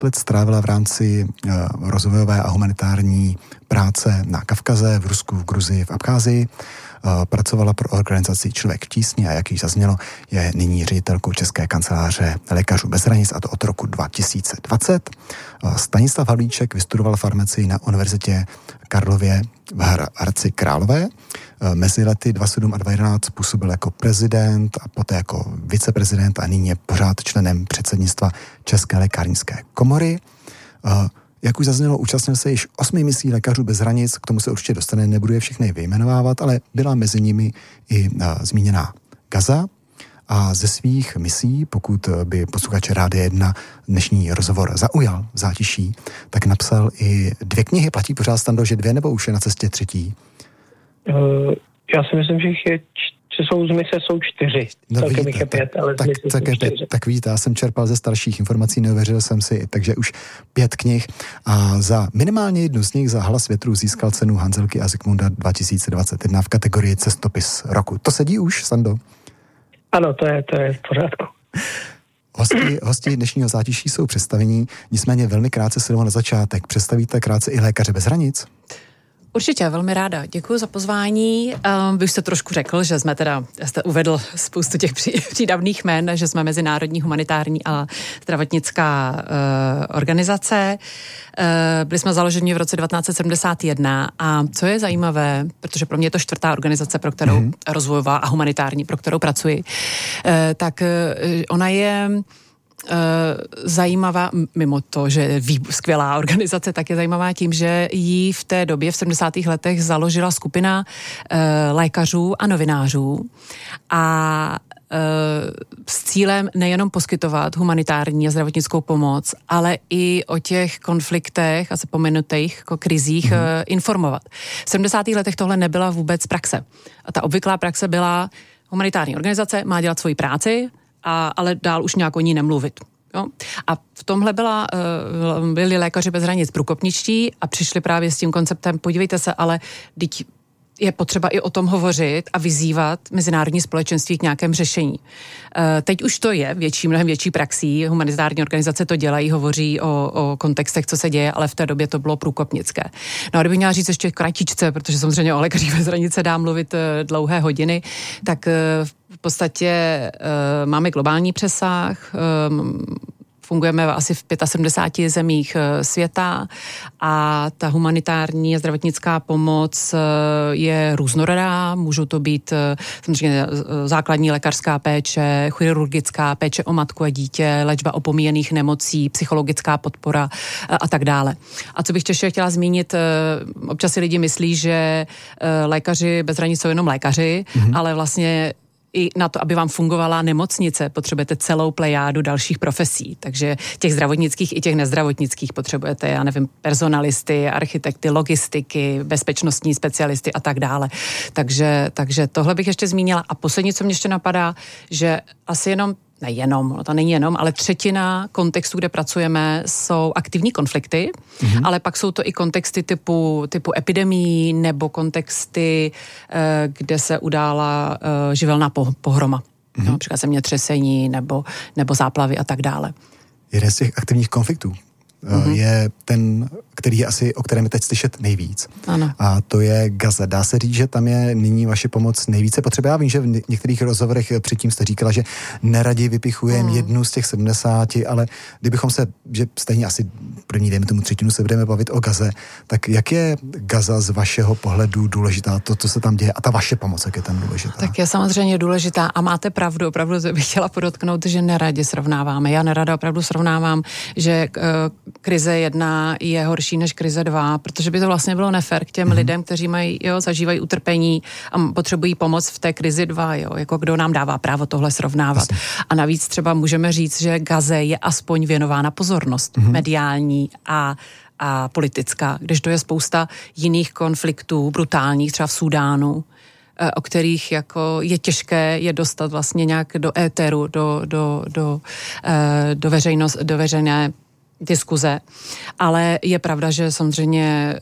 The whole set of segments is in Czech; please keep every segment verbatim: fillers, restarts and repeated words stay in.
let strávila v rámci uh, rozvojové a humanitární práce na Kavkaze, v Rusku, v Gruzii, v Abcházii. Uh, pracovala pro organizaci Člověk v tísni a jak již zaznělo, je nyní ředitelkou České kanceláře Lékařů bez hranic, a to od roku dva tisíce dvacet. Uh, Stanislav Havlíček vystudoval farmacii na Univerzitě Karlově v Hradci Králové. Mezi lety dva tisíce sedm a dva tisíce jedenáct působil jako prezident a poté jako viceprezident a nyní je pořád členem předsednictva České lékárnické komory. Jak už zaznělo, účastnil se již osmi misí Lékařů bez hranic, k tomu se určitě dostane, nebudu je všechny vyjmenovávat, ale byla mezi nimi i zmíněná Gaza. A ze svých misí, pokud by posluchače Rádia jedna dnešní rozhovor zaujal v zátiší, tak napsal i dvě knihy. Platí pořád, Stando, že dvě, nebo už je na cestě třetí? Uh, já si myslím, že jich je, že jsou z mise jsou čtyři. No, Celkem vidíte, je pět, tak, ale tak, tak, tak, tak vidíte, já jsem čerpal ze starších informací, neuvěřil jsem si, takže už pět knih. A za minimálně jednu z nich, za Hlas větru, získal cenu Hanzelky a Zikmunda dva tisíce dvacet jedna v kategorii Cestopis roku. To sedí už, Stando? Ano, to je, to je v pořádku. Hosti, hosti dnešního zátiší jsou představení, nicméně velmi krátce se na začátek. Představíte krátce i Lékaře bez hranic? Určitě, velmi ráda. Děkuji za pozvání. Um, vy jste trošku řekl, že jsme teda, jste uvedl spoustu těch pří, přídavných jmen, že jsme mezinárodní humanitární a zdravotnická uh, organizace. Uh, byli jsme založeni v roce devatenáct set sedmdesát jedna a co je zajímavé, protože pro mě je to čtvrtá organizace, pro kterou mm-hmm. rozvojová a humanitární, pro kterou pracuji, uh, tak uh, ona je zajímavá, mimo to, že je skvělá organizace, tak je zajímavá tím, že jí v té době v sedmdesátých letech založila skupina uh, lékařů a novinářů a uh, s cílem nejenom poskytovat humanitární a zdravotnickou pomoc, ale i o těch konfliktech a zapomenutých jako krizích mm-hmm. uh, informovat. V sedmdesátých letech tohle nebyla vůbec praxe. A ta obvyklá praxe byla, humanitární organizace má dělat svoji práci, A, ale dál už nějak o ní nemluvit. Jo? A v tomhle byla, byli Lékaři bez hranic průkopničtí a přišli právě s tím konceptem, podívejte se, ale teď je potřeba i o tom hovořit a vyzývat mezinárodní společenství k nějakém řešení. Teď už to je větší, mnohem větší praxí, humanitární organizace to dělají, hovoří o, o kontextech, co se děje, ale v té době to bylo průkopnické. No a kdybych měla říct ještě kratičce, protože samozřejmě o Lékařích bez hranic se dá mluvit dlouhé hodiny, tak v podstatě uh, máme globální přesah, um, fungujeme asi v sedmdesáti pěti zemích uh, světa a ta humanitární a zdravotnická pomoc uh, je různorodá. Můžou to být uh, samozřejmě uh, základní lékařská péče, chirurgická péče o matku a dítě, léčba opomíjených nemocí, psychologická podpora uh, a tak dále. A co bych ještě chtěla zmínit, uh, občas si lidi myslí, že uh, lékaři bez hranic jsou jenom lékaři, mm-hmm. ale vlastně i na to, aby vám fungovala nemocnice, potřebujete celou plejádu dalších profesí. Takže těch zdravotnických i těch nezdravotnických potřebujete, já nevím, personalisty, architekty, logistiky, bezpečnostní specialisty a tak dále. Takže, takže tohle bych ještě zmínila. A poslední, co mě ještě napadá, že asi jenom nejenom, no to není jenom, ale třetina kontextů, kde pracujeme, jsou aktivní konflikty, mm-hmm. ale pak jsou to i kontexty typu, typu epidemií nebo kontexty, kde se udála živelná pohroma. Mm-hmm. No, například zemětřesení nebo, nebo záplavy a tak dále. Jeden z těch aktivních konfliktů mm-hmm. je ten, který je asi, o kterém je teď slyšet nejvíc. Ano. A to je Gaza. Dá se říct, že tam je nyní vaše pomoc nejvíce potřeba. Já vím, že v některých rozhovorech předtím jste říkala, že neradi vypichujeme mm. jednu z těch sedmdesáti, ale kdybychom se, že stejně asi první, dejme tomu třetinu, se budeme bavit o Gaze, tak jak je Gaza z vašeho pohledu důležitá, to, co se tam děje, a ta vaše pomoc, jak je tam důležitá? Tak je samozřejmě důležitá a máte pravdu, opravdu bych chtěla podotknout, že neradi srovnáváme. Já nerada opravdu srovnávám, že uh, krize jedna je horší než krize dva, protože by to vlastně bylo nefér k těm mm. lidem, kteří mají, jo, zažívají utrpení a potřebují pomoc v té krizi dva, jo, jako kdo nám dává právo tohle srovnávat. Vlastně. A navíc třeba můžeme říct, že Gaze je aspoň věnována pozornost mm. mediální a a politická, když to je spousta jiných konfliktů, brutálních, třeba v Súdánu, o kterých jako je těžké je dostat vlastně nějak do éteru, do, do, do, do, veřejnost, do veřejné diskuze. Ale je pravda, že samozřejmě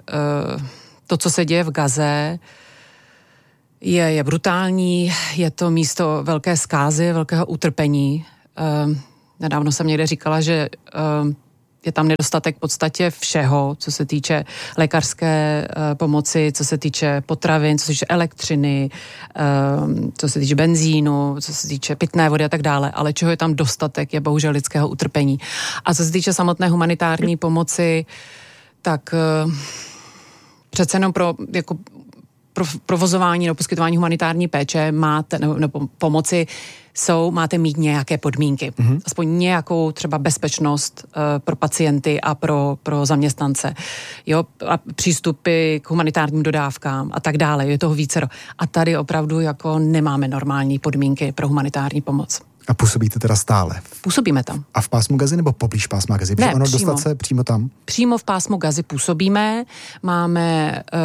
to, co se děje v Gaze, je, je brutální, je to místo velké zkázy, velkého utrpení. Nedávno jsem někde říkala, že Je tam nedostatek v podstatě všeho, co se týče lékařské uh, pomoci, co se týče potravin, co se týče elektřiny, uh, co se týče benzínu, co se týče pitné vody a tak dále. Ale čeho je tam dostatek, je bohužel lidského utrpení. A co se týče samotné humanitární pomoci, tak uh, přece jenom pro jako pro provozování nebo poskytování humanitární péče máte, nebo, nebo pomoci jsou, máte mít nějaké podmínky. Mm-hmm. Aspoň nějakou třeba bezpečnost uh, pro pacienty a pro, pro zaměstnance. Jo, a přístupy k humanitárním dodávkám a tak dále. Je toho vícero. A tady opravdu jako nemáme normální podmínky pro humanitární pomoc. A působíte teda stále? Působíme tam. A v pásmu Gazy nebo poblíž pásma Gazy? Ne, ono přímo. Dostat se přímo tam? Přímo v pásmu Gazy působíme. Máme uh,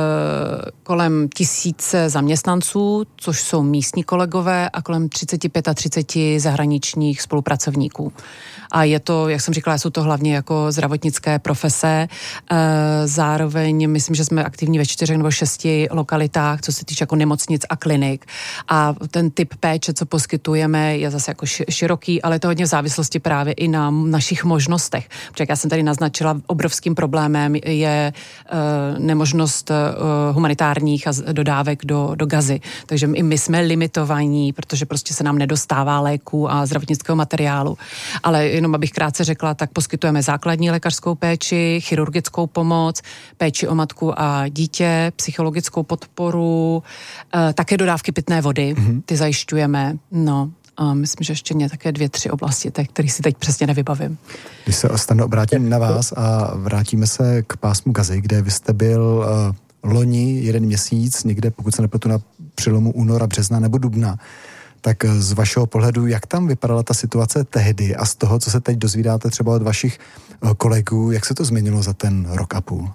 kolem tisíce zaměstnanců, což jsou místní kolegové a kolem třicet pět a třicet zahraničních spolupracovníků. A je to, jak jsem říkala, jsou to hlavně jako zdravotnické profese. Uh, zároveň myslím, že jsme aktivní ve čtyřech nebo šesti lokalitách, co se týče jako nemocnic a klinik. A ten typ péče, co poskytujeme, je zase jako široký, ale to hodně v závislosti právě i na našich možnostech. Protože já jsem tady naznačila, obrovským problémem je uh, nemožnost uh, humanitárních a dodávek do, do Gazy. Takže i my jsme limitovaní, protože prostě se nám nedostává léků a zdravotnického materiálu. Ale jenom abych krátce řekla, tak poskytujeme základní lékařskou péči, chirurgickou pomoc, péči o matku a dítě, psychologickou podporu, uh, také dodávky pitné vody, mm-hmm. ty zajišťujeme, no. A myslím, že ještě mě také dvě, tři oblasti, které si teď přesně nevybavím. Když se Stano obrátím na vás a vrátíme se k pásmu Gazy, kde vy jste byl uh, loni jeden měsíc, někde, pokud se nepletu, na přelomu února, března nebo dubna, tak z vašeho pohledu, jak tam vypadala ta situace tehdy a z toho, co se teď dozvídáte třeba od vašich uh, kolegů, jak se to změnilo za ten rok a půl?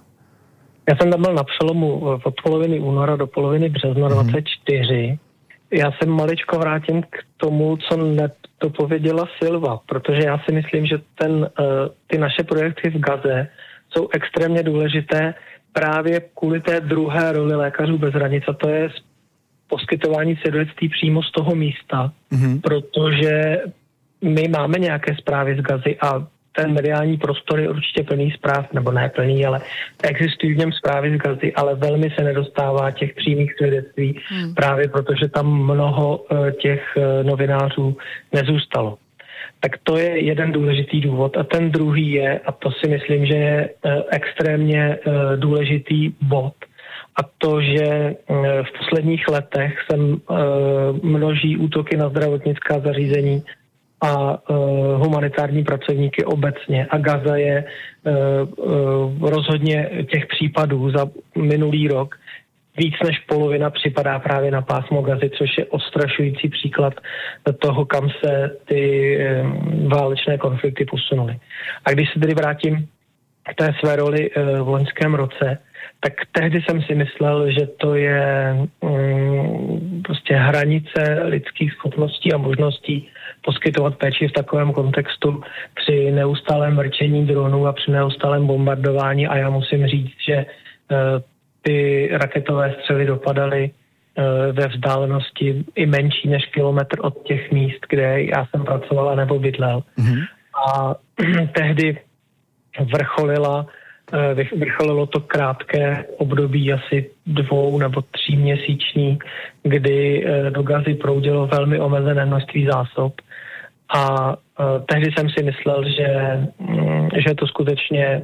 Já jsem tam byl na přelomu od poloviny února do poloviny března mm-hmm. dvacet čtyři. Já se maličko vrátím k tomu, co nedopověděla Silva, protože já si myslím, že ten, ty naše projekty v Gaze jsou extrémně důležité právě kvůli té druhé roli Lékařů bez hranic, a to je poskytování svědectví přímo z toho místa, mm-hmm. protože my máme nějaké zprávy z Gazy a ten mediální prostor je určitě plný zpráv, nebo ne plný, ale existují v něm zprávy z Gazy, ale velmi se nedostává těch přímých svědectví, hmm. právě protože tam mnoho těch novinářů nezůstalo. Tak to je jeden důležitý důvod. A ten druhý je, a to si myslím, že je extrémně důležitý bod, a to, že v posledních letech se množí útoky na zdravotnická zařízení a uh, humanitární pracovníky obecně. A Gaza je uh, uh, rozhodně těch případů za minulý rok víc než polovina připadá právě na pásmo Gazy, což je odstrašující příklad toho, kam se ty um, válečné konflikty posunuly. A když se tedy vrátím k té své roli uh, v loňském roce, tak tehdy jsem si myslel, že to je um, prostě hranice lidských schopností a možností poskytovat péči v takovém kontextu při neustálém mrčení dronů a při neustálém bombardování. A já musím říct, že uh, ty raketové střely dopadaly uh, ve vzdálenosti i menší než kilometr od těch míst, kde já jsem pracovala nebo bydlel. Mm-hmm. A tehdy vrcholila Vrcholilo to krátké období asi dvou nebo tří měsíční, kdy do Gazy proudilo velmi omezené množství zásob. A tehdy jsem si myslel, že, že to skutečně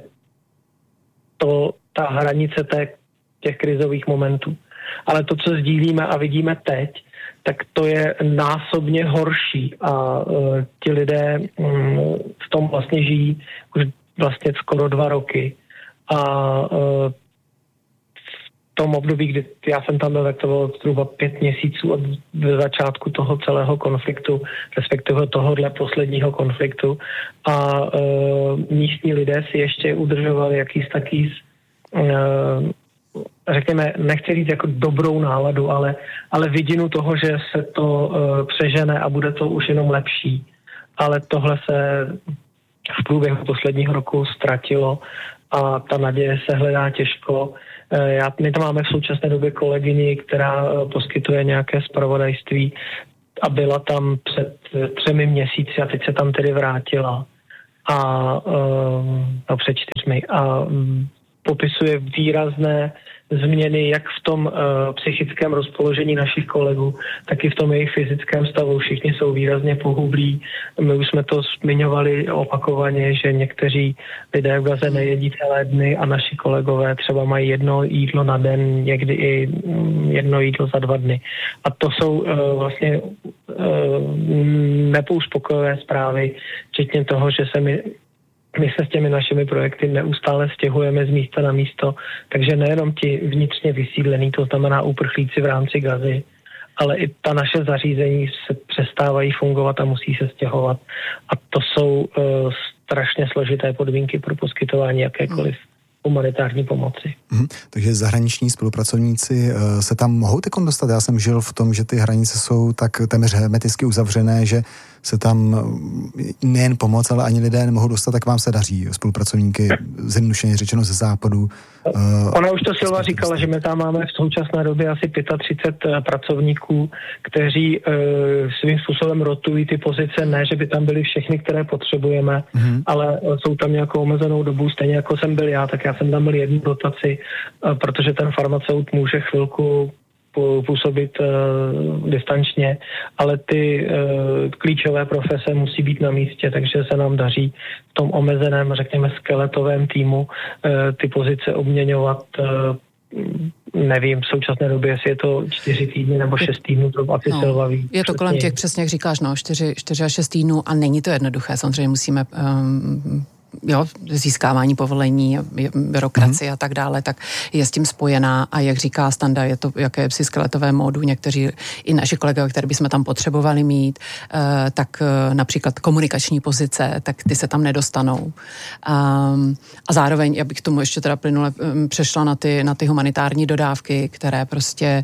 to, ta hranice té, těch krizových momentů. Ale to, co sdílíme a vidíme teď, tak to je násobně horší. A uh, ti lidé um, v tom vlastně žijí už vlastně skoro dva roky. A uh, v tom období, kdy já jsem tam byl, tak to bylo zhruba pět měsíců od začátku toho celého konfliktu, respektive tohohle posledního konfliktu. A uh, místní lidé si ještě udržovali jakýs taký, uh, řekněme, nechci říct jako dobrou náladu, ale, ale vidinu toho, že se to uh, přežene a bude to už jenom lepší. Ale tohle se v průběhu posledního roku ztratilo a ta naděje se hledá těžko. Já, my tam máme v současné době kolegyni, která poskytuje nějaké zpravodajství a byla tam před třemi měsíci a teď se tam tedy vrátila. a no, před čtyřmi a um, popisuje výrazné změny jak v tom uh, psychickém rozpoložení našich kolegů, tak i v tom jejich fyzickém stavu. Všichni jsou výrazně pohublí. My už jsme to zmiňovali opakovaně, že někteří lidé v Gaze nejedí celé dny a naši kolegové třeba mají jedno jídlo na den, někdy i jedno jídlo za dva dny. A to jsou uh, vlastně uh, nepouspokojivé zprávy, včetně toho, že se mi My se s těmi našimi projekty neustále stěhujeme z místa na místo, takže nejenom ti vnitřně vysídlení, to znamená uprchlíci v rámci Gazy, ale i ta naše zařízení se přestávají fungovat a musí se stěhovat. A to jsou uh, strašně složité podmínky pro poskytování jakékoliv humanitární pomoci. Mhm, takže zahraniční spolupracovníci uh, se tam mohou teď dostat? Já jsem žil v tom, že ty hranice jsou tak téměř hermeticky uzavřené, že se tam nejen pomoc, ale ani lidé nemohou dostat, tak vám se daří spolupracovníky, zjednodušeně řečeno ze západu. Ona už to Silva říkala, že my tam máme v současné době asi třicet pět pracovníků, kteří uh, svým způsobem rotují ty pozice, ne, že by tam byly všechny, které potřebujeme, mm-hmm. ale jsou tam nějakou omezenou dobu, stejně jako jsem byl já, tak já jsem tam byl jednu rotaci, uh, protože ten farmaceut může chvilku působit uh, distančně, ale ty uh, klíčové profese musí být na místě, takže se nám daří v tom omezeném, řekněme, skeletovém týmu uh, ty pozice obměňovat. Uh, nevím, v současné době, jestli je to čtyři týdny nebo šest týdnů, to asi no, Silva ví. Je to kolem těch, přesně jak říkáš, no, čtyři, čtyři a šest týdnů a není to jednoduché, samozřejmě musíme um, jo, získávání povolení, byrokracie mm. a tak dále, tak je s tím spojená a jak říká Standa, je to jakési skeletové módu, někteří i naši kolegové, které bychom tam potřebovali mít, tak například komunikační pozice, tak ty se tam nedostanou. A zároveň, já bych tomu ještě teda plynule přešla na ty, na ty humanitární dodávky, které prostě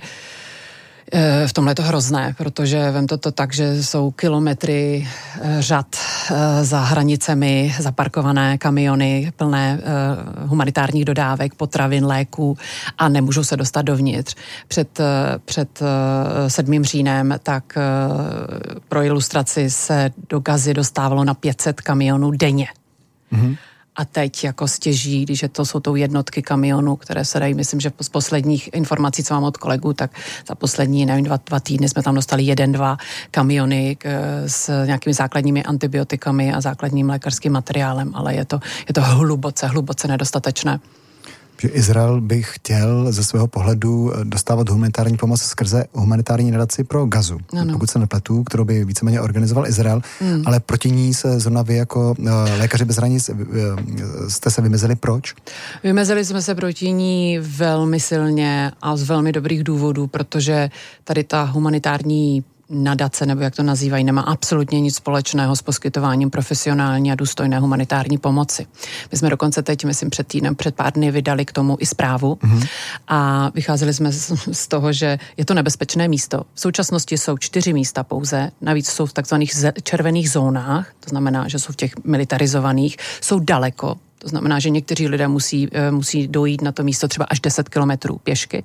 v tomhle je to hrozné, protože vem to, to tak, že jsou kilometry řad za hranicemi, zaparkované kamiony plné humanitárních dodávek, potravin, léků a nemůžou se dostat dovnitř. Před, před sedmým říjnem tak pro ilustraci se do Gazy dostávalo na pět set kamionů denně. Mm-hmm. A teď jako stěží, když je to jsou to jednotky kamionů, které se dají, myslím, že z posledních informací, co mám od kolegů, tak za poslední, nevím, dva, dva týdny jsme tam dostali jeden, dva kamiony k, s nějakými základními antibiotikami a základním lékařským materiálem, ale je to, je to hluboce, hluboce nedostatečné. Že Izrael by chtěl ze svého pohledu dostávat humanitární pomoc skrze humanitární nadaci pro Gazu, ano. Pokud se nepletu, kterou by víceméně organizoval Izrael, hmm. ale proti ní se zrovna vy jako uh, lékaři bez hranic uh, jste se vymezili. Proč? Vymezili jsme se proti ní velmi silně a z velmi dobrých důvodů, protože tady ta humanitární nadace, nebo jak to nazývají, nemá absolutně nic společného s poskytováním profesionální a důstojné humanitární pomoci. My jsme dokonce teď, myslím, před týdnem, před pár dny vydali k tomu i zprávu mm-hmm. a vycházeli jsme z, z toho, že je to nebezpečné místo. V současnosti jsou čtyři místa pouze, navíc jsou v takzvaných červených zónách, to znamená, že jsou v těch militarizovaných, jsou daleko. To znamená, že někteří lidé musí, musí dojít na to místo třeba až deset kilometrů pěšky.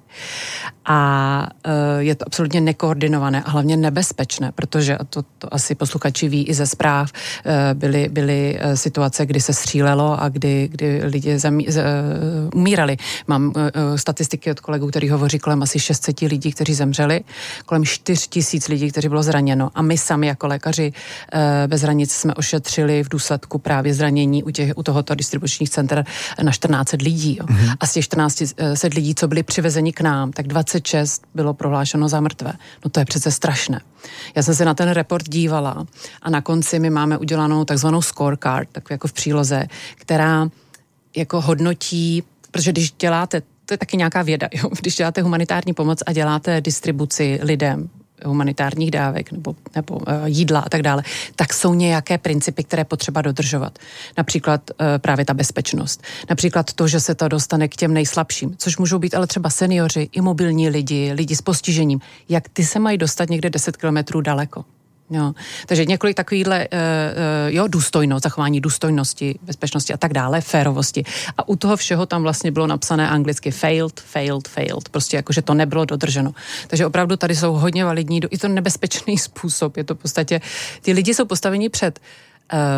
A je to absolutně nekoordinované a hlavně nebezpečné, protože, a to, to asi posluchači ví i ze zpráv, byly, byly situace, kdy se střílelo a kdy, kdy lidi zamí, z, umírali. Mám statistiky od kolegů, který hovoří kolem asi šest set lidí, kteří zemřeli, kolem čtyři tisíce lidí, kteří bylo zraněno. A my sami jako lékaři bez hranic jsme ošetřili v důsledku právě zranění u, těch, u tohoto distribučního center na čtrnáct set lidí. Jo. Mm-hmm. A z těch čtrnáct set lidí, co byli přivezeni k nám, tak dvacet šest bylo prohlášeno za mrtvé. No to je přece strašné. Já jsem se na ten report dívala a na konci my máme udělanou takzvanou scorecard, tak jako v příloze, která jako hodnotí, protože když děláte, to je taky nějaká věda, jo, když děláte humanitární pomoc a děláte distribuci lidem, humanitárních dávek nebo, nebo uh, jídla a tak dále, tak jsou nějaké principy, které potřeba dodržovat. Například uh, právě ta bezpečnost. Například to, že se to dostane k těm nejslabším, což můžou být ale třeba seniori, imobilní lidi, lidi s postižením. Jak ty se mají dostat někde deset kilometrů daleko? Jo. Takže několik takovýchhle, uh, uh, jo, důstojnost, zachování důstojnosti, bezpečnosti a tak dále, férovosti. A u toho všeho tam vlastně bylo napsané anglicky failed, failed, failed. Prostě jako, že to nebylo dodrženo. Takže opravdu tady jsou hodně validní, je to nebezpečný způsob, je to v podstatě, ty lidi jsou postaveni před uh,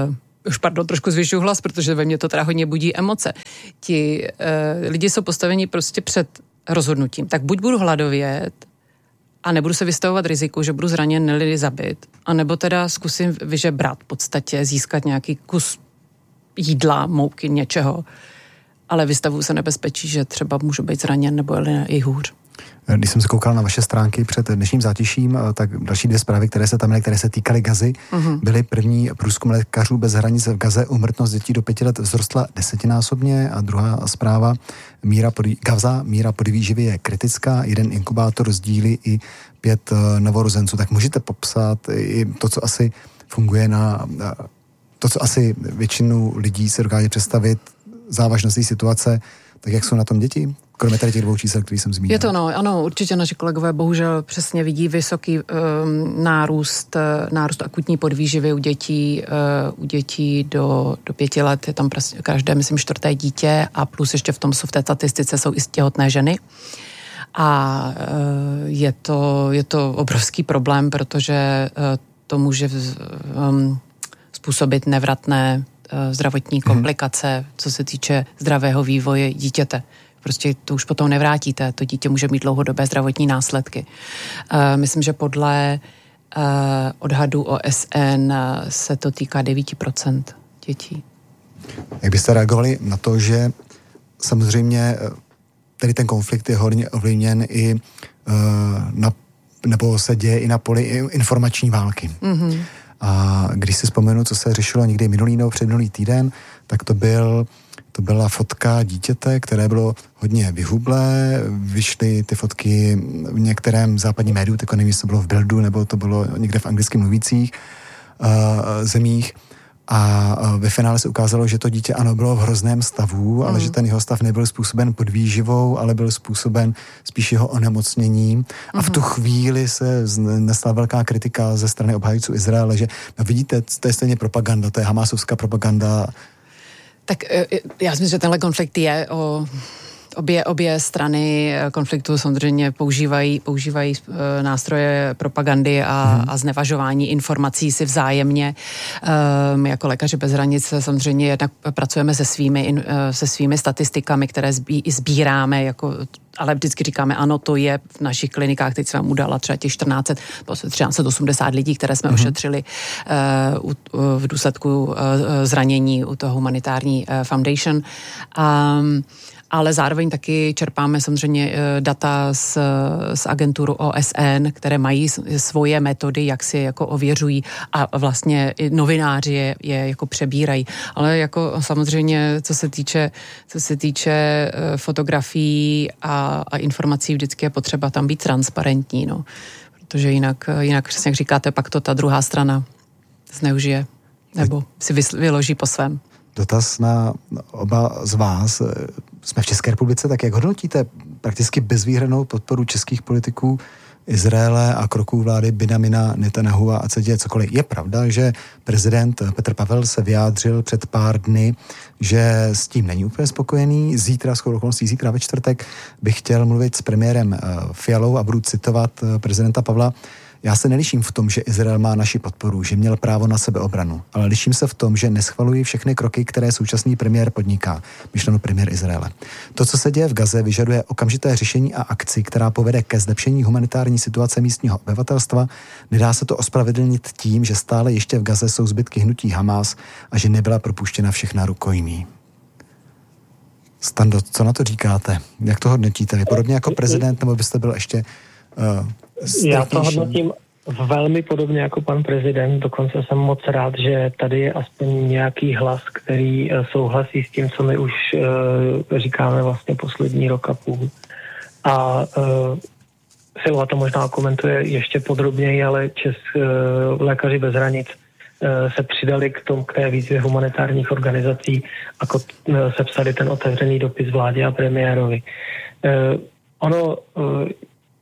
už pardon, trošku zvyšuju hlas, protože ve mně to teda hodně budí emoce. Ti uh, lidi jsou postaveni prostě před rozhodnutím. Tak buď budu hladovět a nebudu se vystavovat riziku, že budu zraněn, ne-li zabit, anebo teda zkusím vyžebrat v podstatě, získat nějaký kus jídla, mouky, něčeho, ale vystavuju se nebezpečí, že třeba můžu být zraněn nebo i hůř. Když jsem se koukal na vaše stránky před dnešním zátiším, tak další dvě zprávy, které se tam měly, které se týkaly Gazy, uh-huh. byly první průzkum lékařů bez hranic v Gaze. Úmrtnost dětí do pěti let vzrostla desetinásobně a druhá zpráva, míra pod, Gaza, míra podvýživy je kritická, jeden inkubátor sdílí i pět novorozenců. Tak můžete popsat i to, co asi funguje na, to, co asi většinu lidí se dokáže představit, závažností situace, tak jak jsou na tom děti? Kromě tady těch dvou čísel, který jsem zmínil. Je to no, ano, určitě naši kolegové bohužel přesně vidí vysoký um, nárůst, nárůst akutní podvýživy u dětí, uh, u dětí do, do pěti let, je tam prostě každé, myslím, čtvrté dítě a plus ještě v tom jsou v té statistice jsou i těhotné ženy. A uh, je, to, je to obrovský problém, protože uh, to může um, způsobit nevratné uh, zdravotní komplikace, hmm. co se týče zdravého vývoje dítěte. Prostě to už potom nevrátíte, to dítě může mít dlouhodobé zdravotní následky. Uh, myslím, že podle uh, odhadu O S N se to týká devět procent dětí. Jak byste reagovali na to, že samozřejmě tady ten konflikt je hodně ovlivněn i uh, na, nebo se děje i na poli informační války. Mm-hmm. A když si vzpomenu, co se řešilo někdy minulý nebo předminulý týden, tak to byl To byla fotka dítěte, které bylo hodně vyhublé, vyšly ty fotky v některém západním médiu, tak nevím, jestli to bylo v Bildu, nebo to bylo někde v anglicky mluvících uh, zemích. A uh, ve finále se ukázalo, že to dítě ano, bylo v hrozném stavu, ale mm. že ten jeho stav nebyl způsoben podvýživou, ale byl způsoben spíš jeho onemocněním. A v tu chvíli se nesla velká kritika ze strany obhájců Izraele, že no vidíte, to je stejně propaganda, to je hamásovská propaganda. Tak já myslím, že tenhle konflikt je o obě, obě strany konfliktu samozřejmě používají, používají nástroje propagandy a, hmm. a znevažování informací si vzájemně. My jako Lékaři bez hranic samozřejmě jednak pracujeme se svými, se svými statistikami, které zbí, sbíráme, jako, ale vždycky říkáme, ano, to je v našich klinikách, teď jsem vám udala třeba těch čtrnáct set, třináct set osmdesát lidí, které jsme hmm. ošetřili uh, v důsledku uh, zranění u toho humanitární uh, foundation. Um, ale zároveň taky čerpáme samozřejmě data z, z agenturu O S N, které mají svoje metody, jak si jako ověřují a vlastně i novináři je, je jako přebírají. Ale jako samozřejmě, co se týče, co se týče fotografií a, a informací, vždycky je potřeba tam být transparentní, no. Protože jinak, jinak přesně jak říkáte, pak to ta druhá strana zneužije nebo si vyloží po svém. Dotaz na oba z vás. Jsme v České republice, tak jak hodnotíte prakticky bezvýhradnou podporu českých politiků Izraele a kroků vlády Benjamina Netanyahua, a co děje cokoliv? Je pravda, že prezident Petr Pavel se vyjádřil před pár dny, že s tím není úplně spokojený. Zítra, shodou okolností zítra ve čtvrtek, bych chtěl mluvit s premiérem Fialou a budu citovat prezidenta Pavla. Já se neliším v tom, že Izrael má naši podporu, že měl právo na sebeobranu, ale liším se v tom, že neschvaluji všechny kroky, které současný premiér podniká, myšleno premiér Izraele. To, co se děje v Gaze, vyžaduje okamžité řešení a akci, která povede ke zlepšení humanitární situace místního obyvatelstva. Nedá se to ospravedlnit tím, že stále ještě v Gaze jsou zbytky hnutí Hamás a že nebyla propuštěna všechna rukojmí. Stando, co na to říkáte? Jak to hodnotíte? Vy podobně jako prezident, nebo byste byl ještě uh, Já to hodnotím velmi podobně jako pan prezident, dokonce jsem moc rád, že tady je aspoň nějaký hlas, který souhlasí s tím, co my už uh, říkáme vlastně poslední rok a půl. A uh, Silva to možná komentuje ještě podrobněji, ale Čes, uh, Lékaři bez hranic uh, se přidali k tomu, k té výzvě humanitárních organizací a uh, sepsali ten otevřený dopis vládě a premiérovi. Uh, ono uh,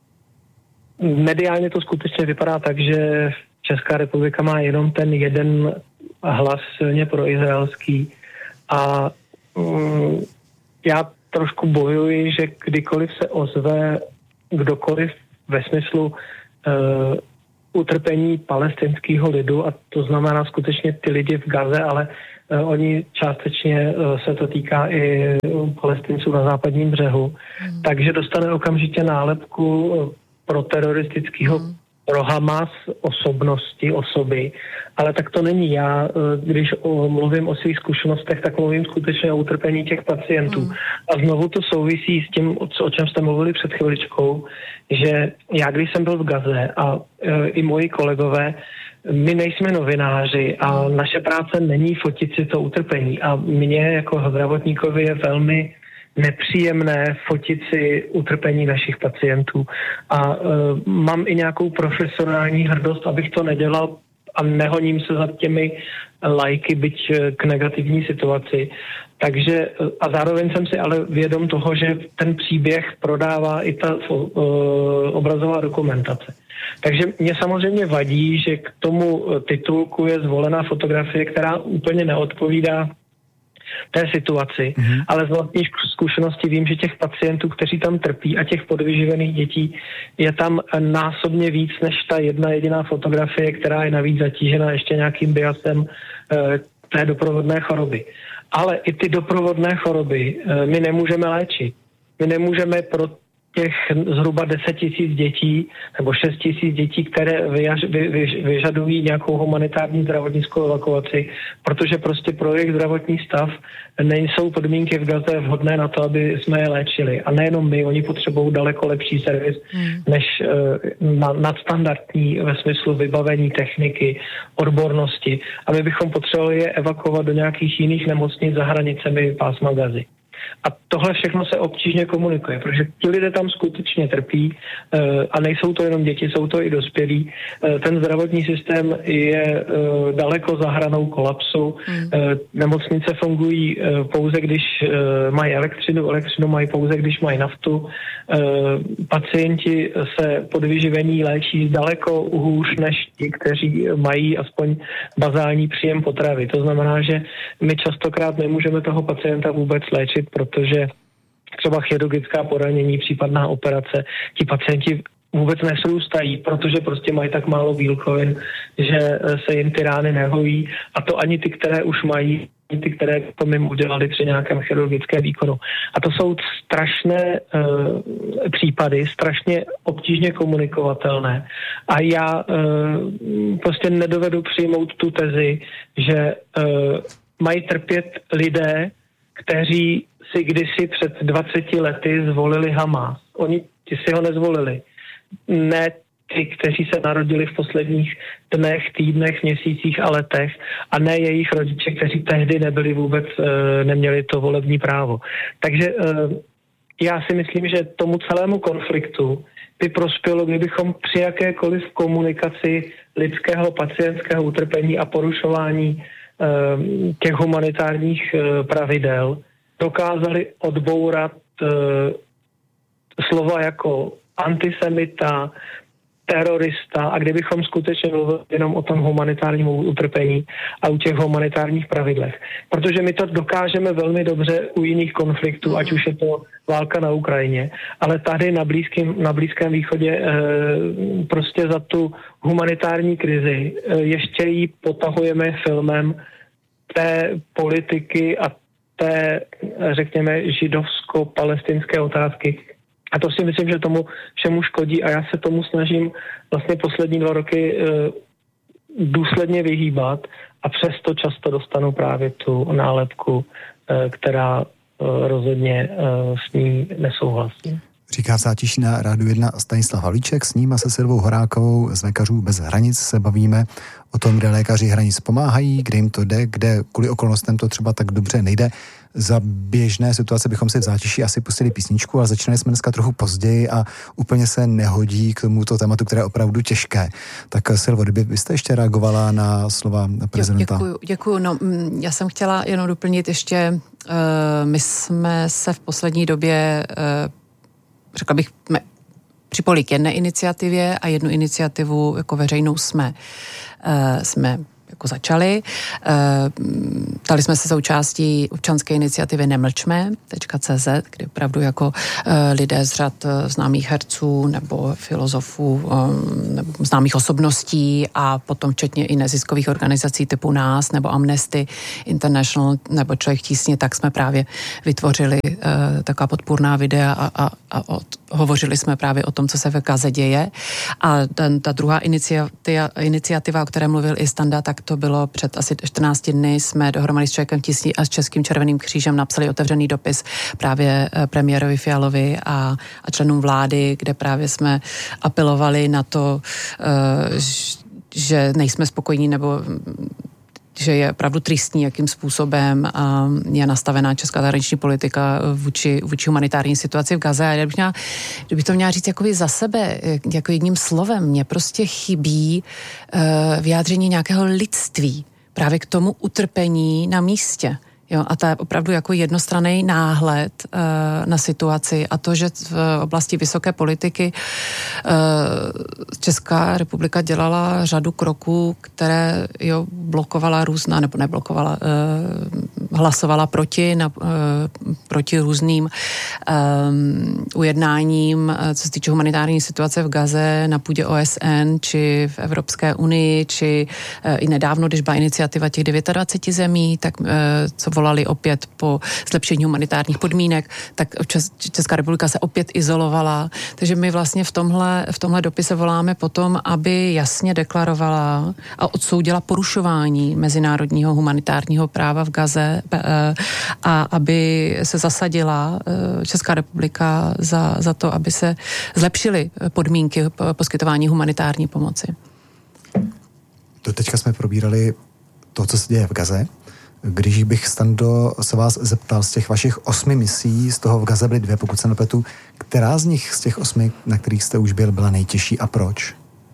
mediálně to skutečně vypadá tak, že Česká republika má jenom ten jeden hlas silně proizraelský a um, já trošku bojuji, že kdykoliv se ozve kdokoliv ve smyslu uh, utrpení palestinského lidu, a to znamená skutečně ty lidi v Gaze, ale uh, oni částečně uh, se to týká i Palestinců na západním břehu, hmm. takže dostane okamžitě nálepku uh, pro teroristického hmm. pro Hamas osobnosti, osoby, ale tak to není. Já, když o, mluvím o svých zkušenostech, tak mluvím skutečně o utrpení těch pacientů. Mm. A znovu to souvisí s tím, o čem jste mluvili před chviličkou, že já, když jsem byl v Gaze a e, i moji kolegové, my nejsme novináři a naše práce není fotit si to utrpení. A mně jako zdravotníkovi je velmi nepříjemné fotit si utrpení našich pacientů. A e, mám i nějakou profesionální hrdost, abych to nedělal a nehoním se za těmi lajky, byť k negativní situaci. Takže a zároveň jsem si ale vědom toho, že ten příběh prodává i ta e, obrazová dokumentace. Takže mě samozřejmě vadí, že k tomu titulku je zvolená fotografie, která úplně neodpovídá té situaci, mm-hmm. ale z vlastní zkušenosti vím, že těch pacientů, kteří tam trpí a těch podvyživených dětí je tam násobně víc než ta jedna jediná fotografie, která je navíc zatížena ještě nějakým biasem e, té doprovodné choroby. Ale i ty doprovodné choroby e, my nemůžeme léčit. My nemůžeme pro těch zhruba deset tisíc dětí nebo šest tisíc dětí, které vyjaž, vy, vy, vyžadují nějakou humanitární zdravotnickou evakuaci, protože prostě pro jejich zdravotní stav nejsou podmínky v Gaze vhodné na to, aby jsme je léčili. A nejenom my, oni potřebují daleko lepší servis hmm. než uh, na, nadstandardní ve smyslu vybavení techniky, odbornosti. A my bychom potřebovali je evakuovat do nějakých jiných nemocnic za hranicemi pásma Gazy. A tohle všechno se obtížně komunikuje, protože ti lidé tam skutečně trpí a nejsou to jenom děti, jsou to i dospělí. Ten zdravotní systém je daleko za hranou kolapsu. Hmm. Nemocnice fungují pouze, když mají elektřinu, elektřinu mají pouze, když mají naftu. Pacienti se podvyživení léčí daleko hůř než ti, kteří mají aspoň bazální příjem potravy. To znamená, že my častokrát nemůžeme toho pacienta vůbec léčit, protože třeba chirurgická poranění, případná operace, ti pacienti vůbec nesrůstají, protože prostě mají tak málo bílkovin, že se jim ty rány nehojí, a to ani ty, které už mají, ani ty, které to mimo udělali při nějakém chirurgickém výkonu. A to jsou strašné uh, případy, strašně obtížně komunikovatelné. A já uh, prostě nedovedu přijmout tu tezi, že uh, mají trpět lidé, kteří si kdysi před dvaceti lety zvolili Hamas. Oni ti si ho nezvolili. Ne ty, kteří se narodili v posledních dnech, týdnech, měsících a letech, a ne jejich rodiče, kteří tehdy nebyli vůbec, neměli to volební právo. Takže já si myslím, že tomu celému konfliktu by prospělo, kdybychom při jakékoliv komunikaci lidského pacientského utrpení a porušování těch humanitárních pravidel dokázali odbourat slova jako antisemita, terorista, a kdybychom skutečně mluvili jenom o tom humanitárním utrpení a u těch humanitárních pravidlech. Protože my to dokážeme velmi dobře u jiných konfliktů, ať už je to válka na Ukrajině, ale tady na Blízkém, na Blízkém východě e, prostě za tu humanitární krizi e, ještě ji potahujeme filmem té politiky a té, řekněme, židovsko-palestinské otázky. A to si myslím, že tomu všemu škodí, a já se tomu snažím vlastně poslední dva roky e, důsledně vyhýbat, a přesto často dostanu právě tu nálepku, e, která e, rozhodně e, s ní nesouhlasí. Říká v Zátiší na Rádiu jedna Stanislav Havlíček, s ním a se Silvou Horákovou z Lékařů bez hranic se bavíme o tom, kde lékaři hranic pomáhají, kde jim to jde, kde kvůli okolnostem to třeba tak dobře nejde. Za běžné situace bychom si v Zátiší asi pustili písničku, ale začínali jsme dneska trochu později a úplně se nehodí k tomuto tématu, které je opravdu těžké. Tak Silvo, kdyby byste ještě reagovala na slova prezidenta? Děkuju, děkuju. No, já jsem chtěla jenom doplnit ještě, uh, my jsme se v poslední době uh, řekla bych, připojili k jedné iniciativě, a jednu iniciativu jako veřejnou jsme, uh, jsme jako začali. Stali jsme se součástí občanské iniciativy nemlčme tečka cé zet, kde opravdu jako lidé z řad známých herců nebo filozofů, nebo známých osobností a potom včetně i neziskových organizací typu nás nebo Amnesty International nebo Člověk v tísni, tak jsme právě vytvořili taková podpůrná videa a, a, a od, hovořili jsme právě o tom, co se v Gaze děje. A ten, ta druhá iniciativa, iniciativa, o které mluvil i Standa, tak to bylo před asi čtrnácti dny. Jsme dohromady s Člověkem v tísni a s Českým červeným křížem napsali otevřený dopis právě premiérovi Fialovi a, a členům vlády, kde právě jsme apelovali na to, že nejsme spokojení nebo že je opravdu tristní, jakým způsobem je nastavená česká zahraniční politika vůči, vůči humanitární situaci v Gaze. A já bych, měla, kdybych to měla říct jakoby za sebe, jako jedním slovem, mně prostě chybí vyjádření nějakého lidství právě k tomu utrpení na místě. Jo, a to je opravdu jako jednostranný náhled uh, na situaci a to, že v oblasti vysoké politiky uh, Česká republika dělala řadu kroků, které jo, blokovala různá, nebo neblokovala, uh, hlasovala proti, na, uh, proti různým um, ujednáním, co se týče humanitární situace v Gaze na půdě O S N, či v Evropské unii, či uh, i nedávno, když byla iniciativa těch dvacet devět zemí, tak uh, co volali opět po zlepšení humanitárních podmínek, tak Česká republika se opět izolovala. Takže my vlastně v tomhle, v tomhle dopise voláme potom, aby jasně deklarovala a odsoudila porušování mezinárodního humanitárního práva v Gaze a aby se zasadila Česká republika za, za to, aby se zlepšily podmínky poskytování humanitární pomoci. Do teďka jsme probírali to, co se děje v Gaze. Když bych, Stando, se vás zeptal z těch vašich osmi misí, z toho v Gaze byly dvě, pokud se nepletu, která z nich, z těch osmi, na kterých jste už byl, byla nejtěžší a proč?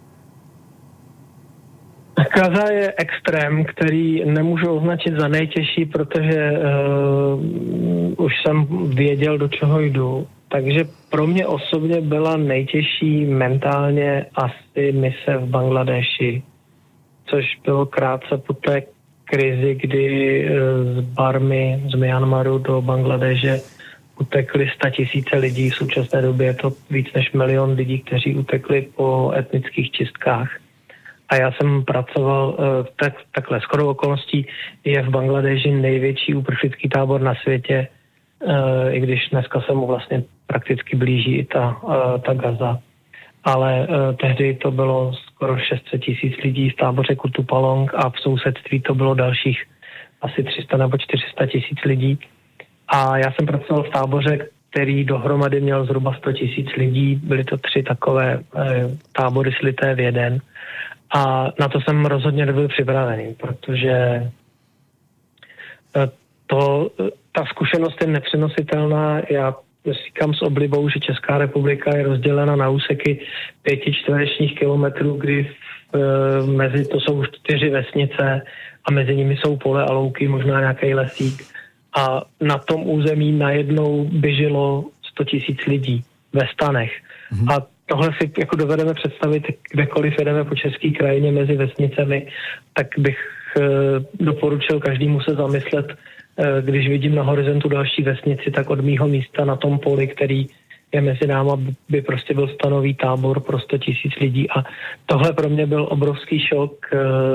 Gaza je extrém, který nemůžu označit za nejtěžší, protože uh, už jsem věděl, do čeho jdu. Takže pro mě osobně byla nejtěžší mentálně asi mise v Bangladeši, což bylo krátce po té krizi, kdy z Barmy, z Myanmaru do Bangladeše utekli statisíce lidí. V současné době je to víc než milion lidí, kteří utekli po etnických čistkách. A já jsem pracoval tak, takhle. Shodou okolností je v Bangladeši největší uprchlický tábor na světě, i když dneska se mu vlastně prakticky blíží i ta, ta Gaza. Ale uh, tehdy to bylo skoro šest set tisíc lidí v táboře Kutupalong a v sousedství to bylo dalších asi tři sta nebo čtyři sta tisíc lidí. A já jsem pracoval v táboře, který dohromady měl zhruba sto tisíc lidí. Byly to tři takové uh, tábory slité v jeden. A na to jsem rozhodně nebyl připravený, protože uh, to, uh, ta zkušenost je nepřenositelná. Já říkám s oblibou, že Česká republika je rozdělena na úseky pěti čtverečních kilometrů, kdy v, e, mezi to jsou čtyři vesnice a mezi nimi jsou pole a louky, možná nějaký lesík. A na tom území najednou běželo sto tisíc lidí ve stanech. Mm-hmm. A tohle si jako dovedeme představit, kdekoliv jedeme po české krajině mezi vesnicemi, tak bych e, doporučil každému se zamyslet, když vidím na horizontu další vesnici, tak od mýho místa na tom poli, který je mezi náma, by prostě byl stanový tábor pro sto tisíc lidí. A tohle pro mě byl obrovský šok.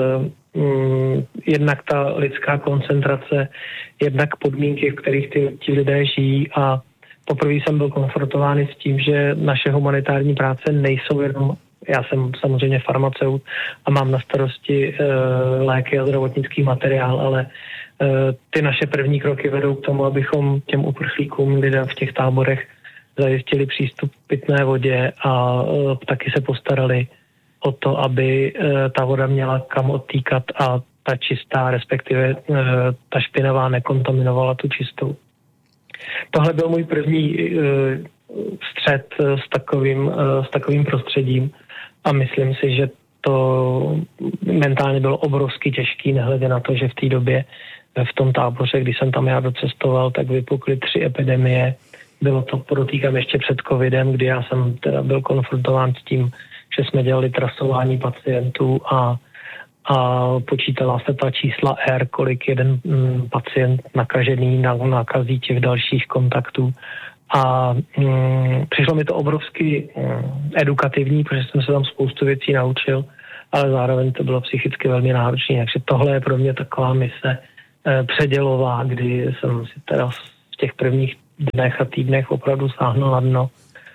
Jednak ta lidská koncentrace, jednak podmínky, v kterých ty, ti lidé žijí. A poprvé jsem byl konfrontovaný s tím, že naše humanitární práce nejsou jenom... Já jsem samozřejmě farmaceut a mám na starosti e, léky a zdravotnický materiál, ale ty naše první kroky vedou k tomu, abychom těm uprchlíkům, lidem v těch táborech zajistili přístup k pitné vodě a taky se postarali o to, aby ta voda měla kam odtýkat a ta čistá, respektive ta špinavá nekontaminovala tu čistou. Tohle byl můj první střet s takovým, s takovým prostředím a myslím si, že to mentálně bylo obrovsky těžký, nehledě na to, že v té době v tom táboře, když jsem tam já docestoval, tak vypukly tři epidemie. Bylo to, podotýkám, ještě před covidem, kdy já jsem teda byl konfrontován s tím, že jsme dělali trasování pacientů a, a počítala se ta čísla R, kolik jeden mm, pacient nakažený nakazí těch dalších kontaktů. A mm, přišlo mi to obrovsky mm, edukativní, protože jsem se tam spoustu věcí naučil, ale zároveň to bylo psychicky velmi náročné. Takže tohle je pro mě taková mise eh, předělová, kdy jsem si teda v těch prvních dnech a týdnech opravdu sáhnul na dno.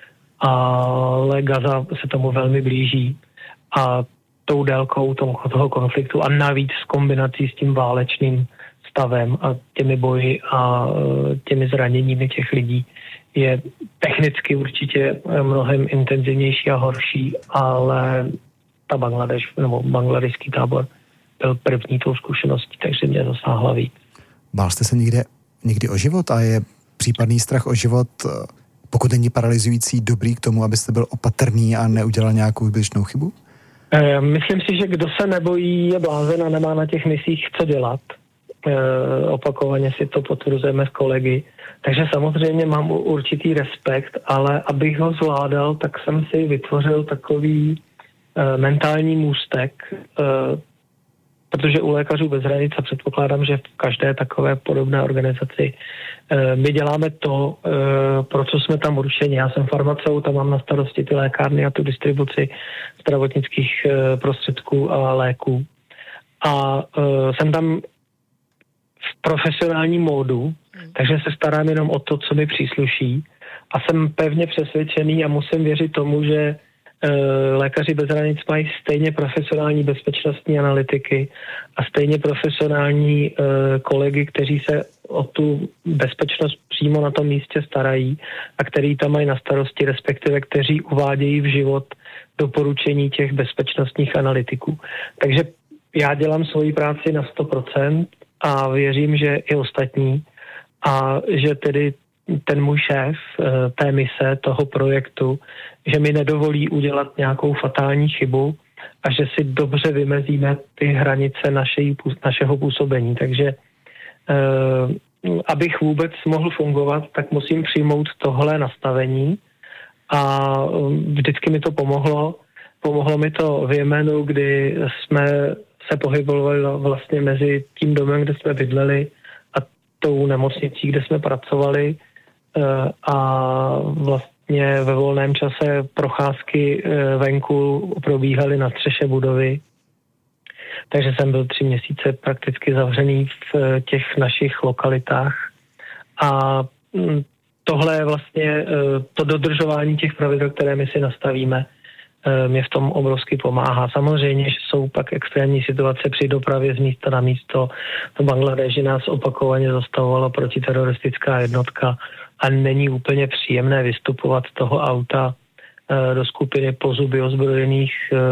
Ale Gaza se tomu velmi blíží a tou délkou toho konfliktu a navíc s kombinací s tím válečným stavem a těmi boji a těmi zraněními těch lidí je technicky určitě mnohem intenzivnější a horší, ale ta Bangladeš, nebo bangladešský tábor byl první tou zkušeností, takže mě zasáhla víc. Bál jste se někde, někdy o život a je případný strach o život, pokud není paralyzující, dobrý k tomu, abyste byl opatrný a neudělal nějakou zbytečnou chybu? E, myslím si, že kdo se nebojí, je blázen a nemá na těch misích co dělat. E, opakovaně si to potvrzujeme s kolegy. Takže samozřejmě mám určitý respekt, ale abych ho zvládal, tak jsem si vytvořil takový e, mentální můstek, e, protože u Lékařů bez hranic a předpokládám, že v každé takové podobné organizaci e, my děláme to, e, pro co jsme tam určeni. Já jsem farmaceut a mám na starosti ty lékárny a tu distribuci zdravotnických e, prostředků a léků. A e, jsem tam v profesionálním módu, takže se starám jenom o to, co mi přísluší. A jsem pevně přesvědčený a musím věřit tomu, že Lékaři bez hranic mají stejně profesionální bezpečnostní analytiky a stejně profesionální uh, kolegy, kteří se o tu bezpečnost přímo na tom místě starají a který tam mají na starosti, respektive kteří uvádějí v život doporučení těch bezpečnostních analytiků. Takže já dělám svoji práci na sto procent a věřím, že i ostatní a že tedy ten můj šéf té mise, toho projektu, že mi nedovolí udělat nějakou fatální chybu a že si dobře vymezíme ty hranice našej, našeho působení. Takže eh, abych vůbec mohl fungovat, tak musím přijmout tohle nastavení a vždycky mi to pomohlo. Pomohlo mi to v Jemenu, kdy jsme se pohybovali vlastně mezi tím domem, kde jsme bydleli a tou nemocnicí, kde jsme pracovali a vlastně ve volném čase procházky venku probíhaly na střeše budovy. Takže jsem byl tři měsíce prakticky zavřený v těch našich lokalitách. A tohle je vlastně to dodržování těch pravidel, které my si nastavíme, mě v tom obrovsky pomáhá. Samozřejmě, že jsou pak extrémní situace při dopravě z místa na místo. V Bangladeši nás opakovaně zastavovala protiteroristická jednotka a není úplně příjemné vystupovat z toho auta do skupiny po zuby ozbrojených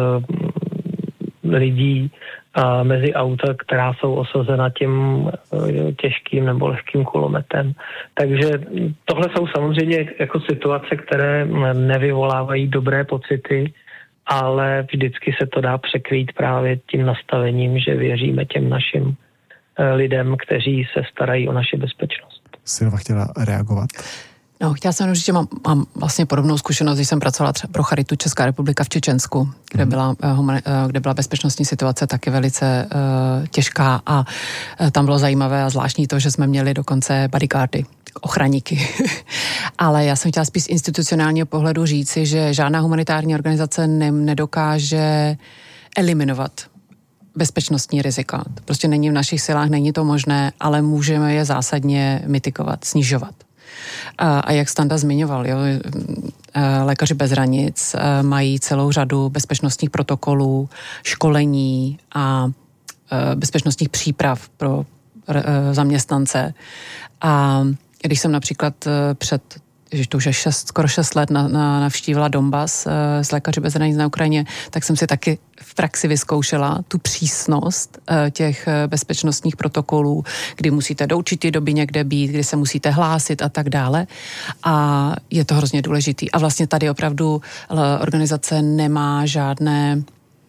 lidí a mezi auta, která jsou osazena tím těžkým nebo lehkým kulometem. Takže tohle jsou samozřejmě jako situace, které nevyvolávají dobré pocity, ale vždycky se to dá překrýt právě tím nastavením, že věříme těm našim lidem, kteří se starají o naši bezpečnost. Silva chtěla reagovat? No, chtěla jsem říct, že mám, mám vlastně podobnou zkušenost, když jsem pracovala třeba pro Charitu Česká republika v Čečensku, kde byla, kde byla bezpečnostní situace taky velice uh, těžká a uh, tam bylo zajímavé a zvláštní to, že jsme měli dokonce bodyguardy, ochraníky. Ale já jsem chtěla spíš z institucionálního pohledu říci, že žádná humanitární organizace ne, nedokáže eliminovat bezpečnostní rizika. To prostě není v našich silách, není to možné, ale můžeme je zásadně mitigovat, snižovat. A, a jak Standa zmiňoval, jo, Lékaři bez hranic mají celou řadu bezpečnostních protokolů, školení a bezpečnostních příprav pro zaměstnance. A když jsem například před že to už je šest, skoro šest let na, na, navštívila Donbas uh, s Lékaři bez hranic na Ukrajině, tak jsem si taky v praxi vyzkoušela tu přísnost uh, těch uh, bezpečnostních protokolů, kdy musíte do určité doby někde být, kdy se musíte hlásit a tak dále. A je to hrozně důležitý. A vlastně tady opravdu uh, organizace nemá žádné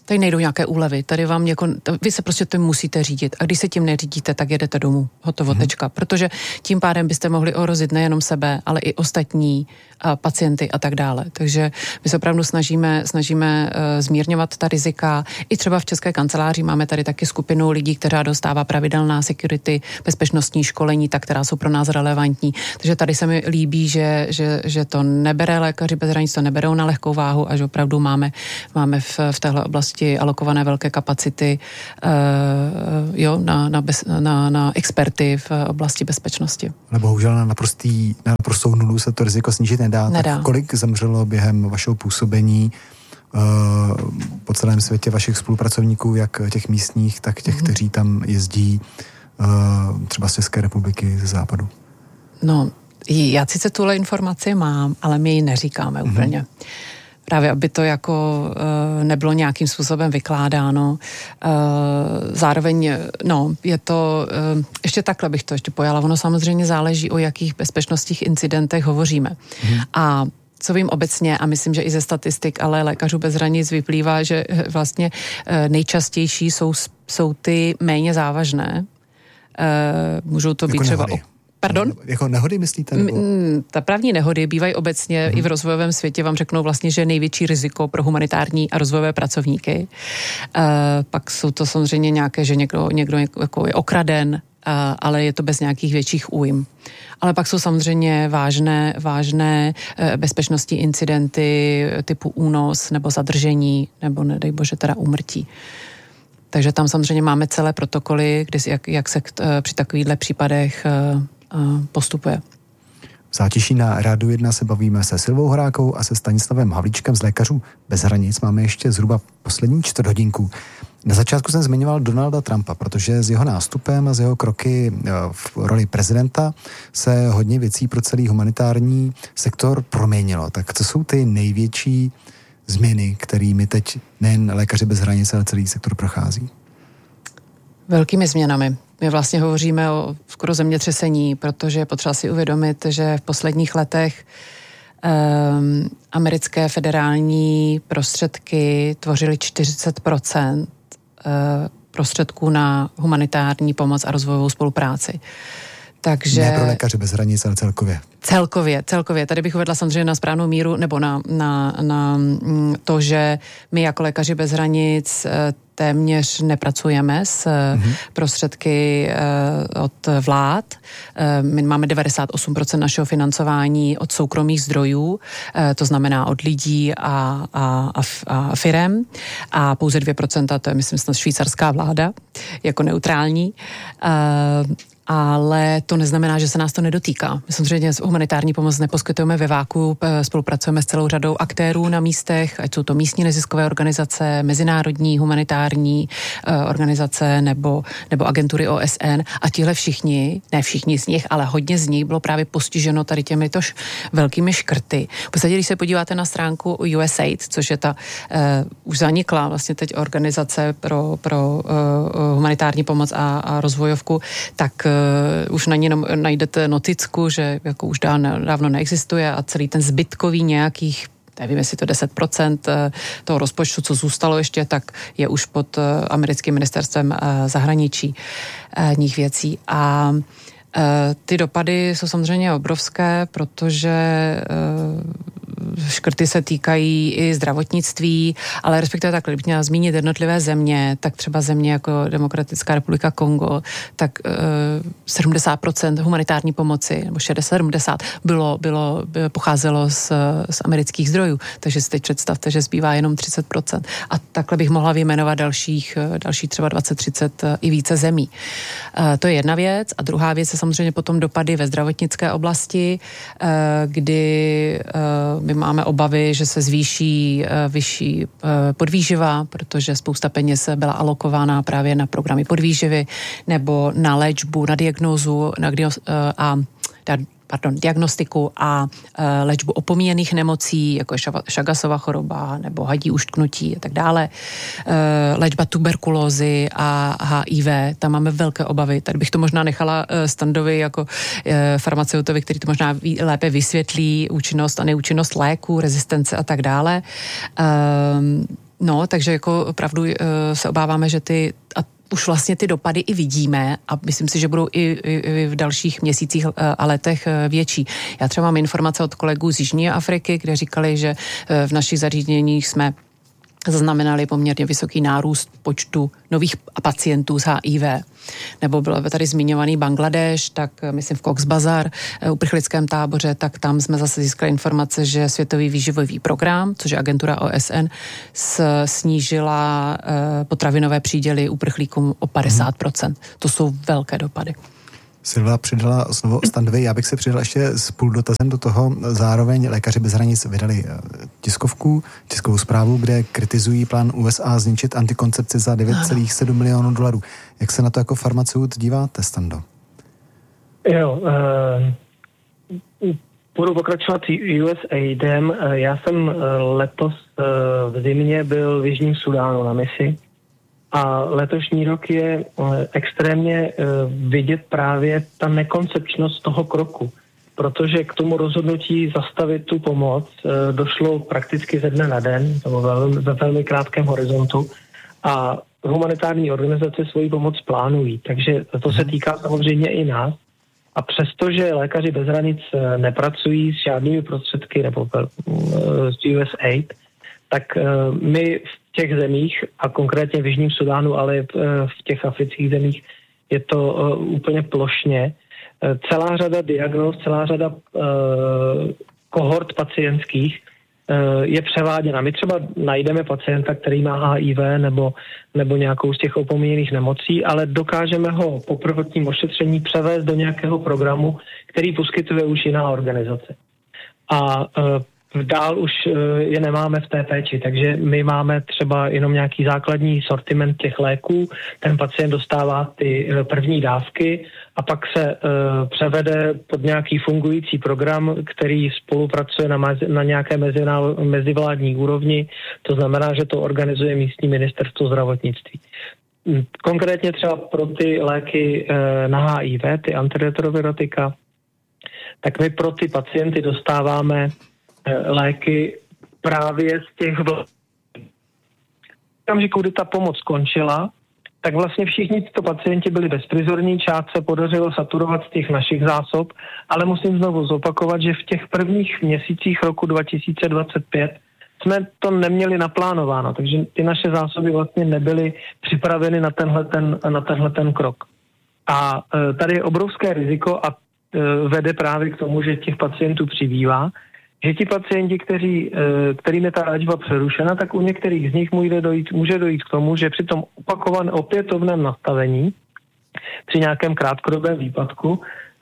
Tady nejdou nějaké úlevy, tady vám něko, vy se prostě tím musíte řídit a když se tím neřídíte, tak jedete domů, hotovo, hmm. tečka, protože tím pádem byste mohli ohrozit nejenom sebe, ale i ostatní a pacienty a tak dále. Takže my se opravdu snažíme, snažíme uh, zmírňovat ta rizika. I třeba v České kanceláři máme tady taky skupinu lidí, která dostává pravidelná security, bezpečnostní školení, tak která jsou pro nás relevantní. Takže tady se mi líbí, že, že, že to nebere lékaři bez hranic, to neberou na lehkou váhu a že opravdu máme, máme v, v téhle oblasti alokované velké kapacity uh, jo, na, na, bez, na, na experty v oblasti bezpečnosti. Ale bohužel na, naprostý, na naprostou nulu se to riziko snížit nedá. nedá. Tak kolik zemřelo během vašeho působení uh, po celém světě vašich spolupracovníků, jak těch místních, tak těch, mm-hmm. kteří tam jezdí uh, třeba z České republiky, ze západu? No, já sice tuhle informaci mám, ale my ji neříkáme mm-hmm. úplně. Právě, aby to jako uh, nebylo nějakým způsobem vykládáno. Uh, zároveň, no, je to, uh, ještě takhle bych to ještě pojala, ono samozřejmě záleží, o jakých bezpečnostních incidentech hovoříme. Hmm. A co vím obecně, a myslím, že i ze statistik, ale Lékařů bez hranic vyplývá, že vlastně uh, nejčastější jsou, jsou ty méně závažné. Uh, můžou to být jako třeba... Nehody. Pardon? Jako nehody myslíte? Nebo? Ta právní nehody bývají obecně hmm. i v rozvojovém světě, vám řeknou vlastně, že největší riziko pro humanitární a rozvojové pracovníky. Uh, pak jsou to samozřejmě nějaké, že někdo, někdo jako je okraden, uh, ale je to bez nějakých větších újm. Ale pak jsou samozřejmě vážné, vážné uh, bezpečnostní incidenty typu únos nebo zadržení, nebo nedej bože teda úmrtí. Takže tam samozřejmě máme celé protokoly, kdy, jak, jak se uh, při takovýchhle případech uh, postupuje. V zátiší na Rádiu jedna se bavíme se Silvou Horákovou a se Stanislavem Havlíčkem z Lékařů bez hranic. Máme ještě zhruba poslední čtvrt hodinku. Na začátku jsem zmiňoval Donalda Trumpa, protože s jeho nástupem a s jeho kroky v roli prezidenta se hodně věcí pro celý humanitární sektor proměnilo. Tak co jsou ty největší změny, kterými teď nejen Lékaři bez hranic, ale celý sektor prochází? Velkými změnami. My vlastně hovoříme o skoro zemětřesení, protože je potřeba si uvědomit, že v posledních letech um, americké federální prostředky tvořily čtyřicet procent uh, prostředků na humanitární pomoc a rozvojovou spolupráci. Takže... Ne pro Lékaři bez hranic, ale celkově. Celkově, celkově. Tady bych uvedla samozřejmě na správnou míru, nebo na, na, na to, že my jako Lékaři bez hranic téměř nepracujeme s mm-hmm. prostředky od vlád. My máme devadesát osm procent našeho financování od soukromých zdrojů, to znamená od lidí a, a, a firem. A pouze dvě procenta, to je myslím snad švýcarská vláda, jako neutrální. Ale to neznamená, že se nás to nedotýká. My samozřejmě humanitární pomoc neposkytujeme ve váku, spolupracujeme s celou řadou aktérů na místech, ať jsou to místní neziskové organizace, mezinárodní humanitární uh, organizace nebo, nebo agentury O S N a tihle všichni, ne všichni z nich, ale hodně z nich bylo právě postiženo tady těmito š, velkými škrty. V podstatě, když se podíváte na stránku U S A I D, což je ta uh, už zanikla vlastně teď organizace pro, pro uh, humanitární pomoc a, a rozvojovku, tak uh, Uh, už na ní najdete noticku, že jako už dávno neexistuje a celý ten zbytkový nějakých, nevím, jestli to deset procent toho rozpočtu, co zůstalo ještě, tak je už pod uh, americkým ministerstvem uh, zahraničí uh, nich věcí. A uh, ty dopady jsou samozřejmě obrovské, protože uh, škrty se týkají i zdravotnictví, ale respektive takhle, kdybych měla zmínit jednotlivé země, tak třeba země jako Demokratická republika Kongo, tak uh, sedmdesát procent humanitární pomoci, nebo šedesát sedmdesát bylo, bylo, pocházelo z, z amerických zdrojů, takže si teď představte, že zbývá jenom třicet procent. A takhle bych mohla vyjmenovat dalších, dalších třeba dvacet třicet i více zemí. Uh, to je jedna věc. A druhá věc je samozřejmě potom dopady ve zdravotnické oblasti, uh, kdy uh, my máme obavy, že se zvýší uh, vyšší uh, podvýživa, protože spousta peněz byla alokována právě na programy podvýživy nebo na léčbu, na diagnózu na uh, a pardon, diagnostiku a uh, léčbu opomíjených nemocí, jako je Chagasova choroba nebo hadí uštknutí a tak dále. Uh, léčba tuberkulózy a H I V, tam máme velké obavy. Tady bych to možná nechala uh, Standovi jako uh, farmaceutovi, který to možná ví, lépe vysvětlí, účinnost a neúčinnost léku, rezistence a tak dále. Uh, No, takže jako opravdu se obáváme, že ty, a už vlastně ty dopady i vidíme a myslím si, že budou i, i v dalších měsících a letech větší. Já třeba mám informace od kolegů z Jižní Afriky, kde říkali, že v našich zařízeních jsme zaznamenali poměrně vysoký nárůst počtu nových pacientů s H I V. Nebo byl tady zmiňovaný Bangladeš, tak myslím v Cox's Bazar, uprchlickém táboře, tak tam jsme zase získali informace, že Světový výživový program, což je agentura O S N, snížila potravinové příděly uprchlíkům o padesát procent. To jsou velké dopady. Silva přidala slovo Standovi, já bych se přidal ještě s půl dotazem do toho. Zároveň Lékaři bez hranic vydali tiskovku, tiskovou zprávu, kde kritizují plán U S A zničit antikoncepci za devět celá sedm milionů dolarů. Jak se na to jako farmaceut díváte, Stando? Jo, uh, budu pokračovat U S A I D em. Já jsem letos v zimě byl v Jižním Sudánu na misi. A letošní rok je extrémně vidět právě ta nekoncepčnost toho kroku, protože k tomu rozhodnutí zastavit tu pomoc došlo prakticky ze dne na den, nebo ve velmi krátkém horizontu a humanitární organizace svoji pomoc plánují, takže to se týká samozřejmě i nás. A přestože Lékaři bez hranic nepracují s žádnými prostředky nebo s U S A I D, tak my v těch zemích, a konkrétně v Jižním Sudánu, ale v těch afrických zemích, je to úplně plošně. Celá řada diagnóz, celá řada kohort pacientských je převáděna. My třeba najdeme pacienta, který má H I V nebo, nebo nějakou z těch opomíjených nemocí, ale dokážeme ho po prvotním ošetření převést do nějakého programu, který poskytuje už jiná organizace. A dál už je nemáme v té péči, takže my máme třeba jenom nějaký základní sortiment těch léků, ten pacient dostává ty první dávky a pak se uh, převede pod nějaký fungující program, který spolupracuje na, mezi, na nějaké mezina, mezivládní úrovni, to znamená, že to organizuje místní ministerstvo zdravotnictví. Konkrétně třeba pro ty léky uh, na H I V, ty antiretrovirotika, tak my pro ty pacienty dostáváme léky právě z těch vl... okamžiku, kdy ta pomoc skončila, tak vlastně všichni tyto pacienti byli bezprizorní, část se podařilo saturovat z těch našich zásob, ale musím znovu zopakovat, že v těch prvních měsících roku dva tisíce dvacet pět jsme to neměli naplánováno, takže ty naše zásoby vlastně nebyly připraveny na tenhle ten, na tenhle ten krok. A e, tady je obrovské riziko a e, vede právě k tomu, že těch pacientů přibývá, že ti pacienti, kteří, kterým je ta léčba přerušena, tak u některých z nich může dojít, může dojít k tomu, že při tom opakovaném opětovném nastavení, při nějakém krátkodobém výpadku,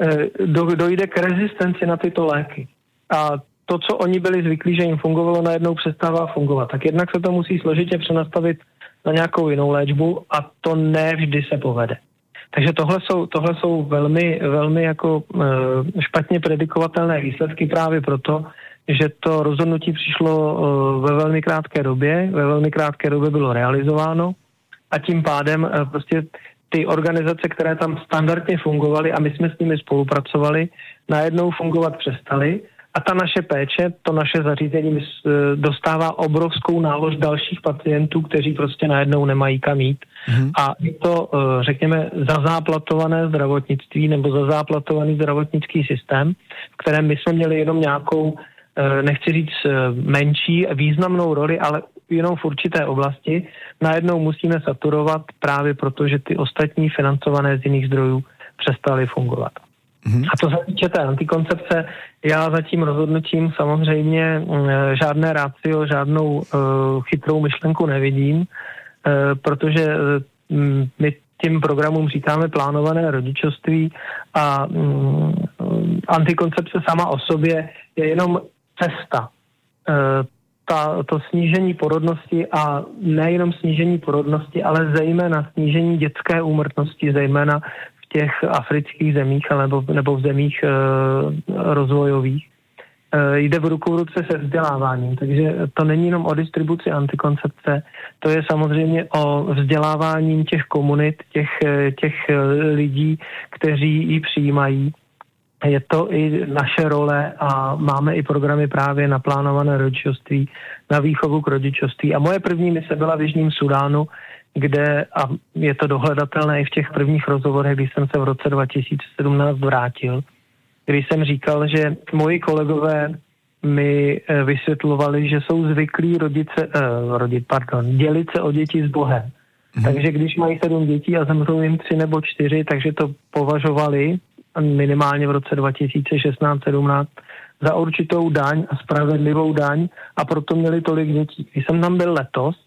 dojde k rezistenci na tyto léky. A to, co oni byli zvyklí, že jim fungovalo, najednou přestává fungovat. Tak jednak se to musí složitě přenastavit na nějakou jinou léčbu a to ne vždy se povede. Takže tohle jsou, tohle jsou velmi, velmi jako e, špatně predikovatelné výsledky právě proto, že to rozhodnutí přišlo e, ve velmi krátké době, ve velmi krátké době bylo realizováno a tím pádem e, prostě ty organizace, které tam standardně fungovaly a my jsme s nimi spolupracovali, najednou fungovat přestaly a ta naše péče, to naše zařízení dostává obrovskou nálož dalších pacientů, kteří prostě najednou nemají kam jít. Mm-hmm. A je to, řekněme, zazáplatované zdravotnictví nebo zazáplatovaný zdravotnický systém, v kterém my jsme měli jenom nějakou, nechci říct menší, významnou roli, ale jenom v určité oblasti. Najednou musíme saturovat právě proto, že ty ostatní financované z jiných zdrojů přestaly fungovat. Mm-hmm. A to se týče té antikoncepce, já za tím rozhodnutím samozřejmě žádné rácio, žádnou uh, chytrou myšlenku nevidím, uh, protože uh, my tím programům říkáme plánované rodičovství a um, antikoncepce sama o sobě je jenom cesta. Uh, ta, to snížení porodnosti a nejenom snížení porodnosti, ale zejména snížení dětské úmrtnosti, zejména v těch afrických zemích nebo, nebo v zemích e, rozvojových. E, jde v ruku v ruce se vzděláváním, takže to není jenom o distribuci antikoncepce, to je samozřejmě o vzděláváním těch komunit, těch, těch lidí, kteří ji přijímají. je to i naše role a máme i programy právě naplánované rodičovství, na výchovu k rodičovství. A moje první mise byla v Jižním Sudánu, kde, a je to dohledatelné i v těch prvních rozhovorech, když jsem se v roce dva tisíce sedmnáct vrátil, když jsem říkal, že moji kolegové mi vysvětlovali, že jsou zvyklí rodice, eh, rodit, pardon, dělit se o děti s Bohem. Mm-hmm. Takže když mají sedm dětí a zemřou jim tři nebo čtyři, takže to považovali minimálně v roce dva tisíce šestnáct sedmnáct za určitou daň a spravedlivou daň a proto měli tolik dětí. Když jsem tam byl letos,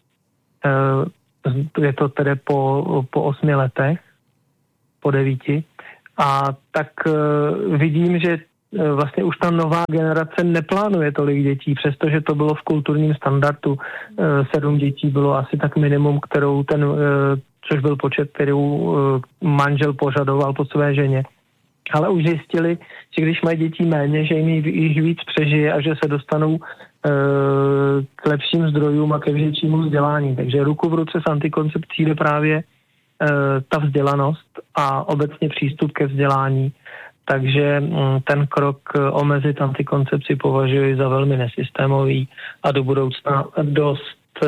eh, je to tedy po, po osmi letech, po devíti, a tak eh, vidím, že vlastně už ta nová generace neplánuje tolik dětí, přestože to bylo v kulturním standardu. Sedm dětí bylo asi tak minimum, kterou ten, což byl počet, kterou manžel požadoval po své ženě. Ale už zjistili, že když mají dětí méně, že jim jich víc přežije a že se dostanou k lepším zdrojům a ke většímu vzdělání. Takže ruku v ruce s antikoncepcí jde právě ta vzdělanost a obecně přístup ke vzdělání. Takže ten krok omezit antikoncepci považuji za velmi nesystémový a do budoucna dost